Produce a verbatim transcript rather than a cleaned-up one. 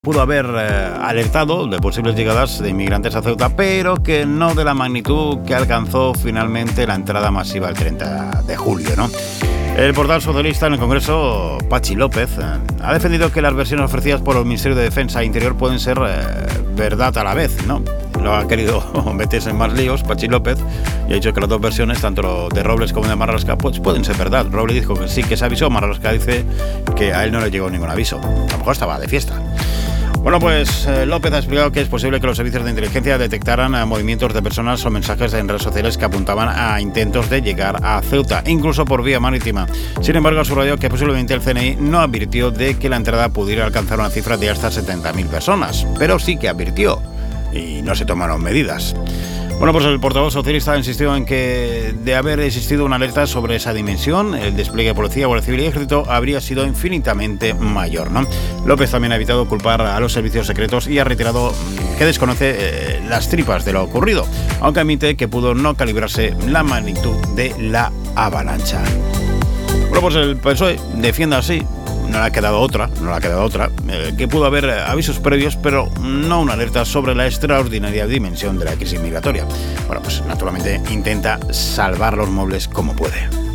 pudo haber eh, alertado de posibles llegadas de inmigrantes a Ceuta, pero que no de la magnitud que alcanzó finalmente la entrada masiva el treinta de julio, ¿no? El portal socialista en el Congreso, Patxi López, eh, ha defendido que las versiones ofrecidas por el Ministerio de Defensa e Interior pueden ser eh, verdad a la vez, ¿no? Lo ha querido meterse en más líos, Patxi López, y ha dicho que las dos versiones, tanto de Robles como de Marlaska, pues pueden ser verdad. Robles dijo que sí, que se avisó, Marlaska dice que a él no le llegó ningún aviso. A lo mejor estaba de fiesta. Bueno, pues eh, López ha explicado que es posible que los servicios de inteligencia detectaran eh, movimientos de personas o mensajes en redes sociales que apuntaban a intentos de llegar a Ceuta, incluso por vía marítima. Sin embargo, ha subrayado que posiblemente el C N I no advirtió de que la entrada pudiera alcanzar una cifra de hasta setenta mil personas, pero sí que advirtió y no se tomaron medidas. Bueno, pues el portavoz socialista ha insistido en que de haber existido una alerta sobre esa dimensión, el despliegue de policía, guardia civil y ejército habría sido infinitamente mayor, ¿no? López también ha evitado culpar a los servicios secretos y ha reiterado que desconoce eh, las tripas de lo ocurrido, aunque admite que pudo no calibrarse la magnitud de la avalancha. Bueno, pues el P S O E defiende así. No le ha quedado otra, no le ha quedado otra, eh, que pudo haber avisos previos, pero no una alerta sobre la extraordinaria dimensión de la crisis migratoria. Bueno, pues naturalmente intenta salvar los muebles como puede.